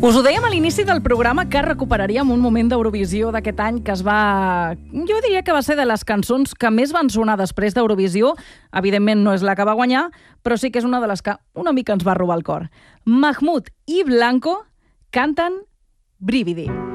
Us ho dèiem a l'inici del programa que recuperaríem un moment d'Eurovisió d'aquest any que es va... Jo diria que va ser de les cançons que més van sonar després d'Eurovisió. Evidentment no és la que va guanyar, però sí que és una de les que una mica ens va robar el cor. Mahmoud i Blanco canten Brividi.